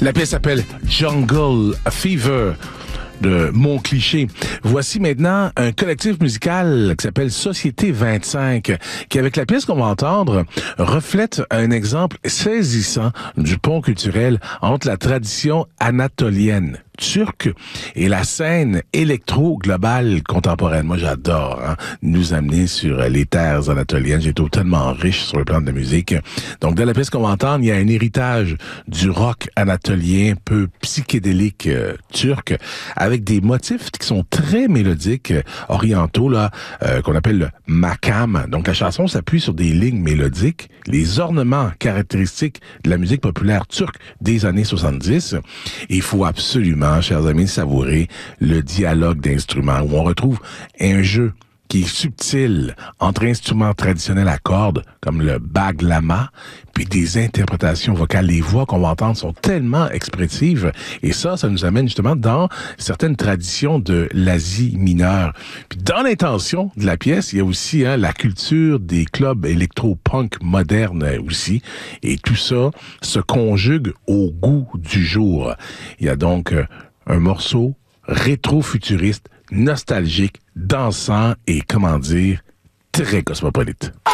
La pièce s'appelle Jungle Fever de Mon Cliché. Voici maintenant un collectif musical qui s'appelle Société 25, qui, avec la pièce qu'on va entendre, reflète un exemple saisissant du pont culturel entre la tradition anatolienne turque et la scène électro-globale contemporaine. Moi, j'adore nous amener sur les terres anatoliennes. J'ai été tellement riche sur le plan de la musique. Donc, dans la pièce qu'on va entendre, il y a un héritage du rock anatolien, peu psychédélique turc, avec des motifs qui sont très mélodiques, orientaux, là, qu'on appelle le makam. Donc, la chanson s'appuie sur des lignes mélodiques, les ornements caractéristiques de la musique populaire turque des années 70. Et il faut absolument, chers amis, savourer le dialogue d'instruments où on retrouve un jeu qui est subtil entre instruments traditionnels à cordes comme le baglama, puis des interprétations vocales. Les voix qu'on va entendre sont tellement expressives et ça nous amène justement dans certaines traditions de l'Asie mineure. Puis dans l'intention de la pièce, il y a aussi la culture des clubs électro-punk modernes aussi, et tout ça se conjugue au goût du jour. Il y a donc un morceau rétro-futuriste, nostalgique, dansant et, comment dire, très cosmopolite.